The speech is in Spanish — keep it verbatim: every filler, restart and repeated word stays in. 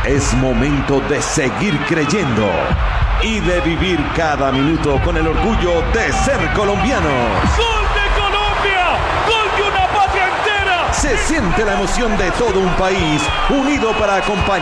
Es momento de seguir creyendo y de vivir cada minuto con el orgullo de ser colombianos. ¡Gol de Colombia! ¡Gol de una patria entera! Se siente la emoción de todo un país unido para acompañar